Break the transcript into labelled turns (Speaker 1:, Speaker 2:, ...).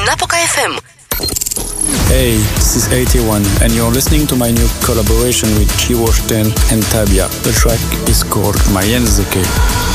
Speaker 1: Napoca FM.
Speaker 2: Hey, this is 81 and you're listening to my new collaboration with Kiwosh 10 and Tabia. The track is called Marianne Zeke.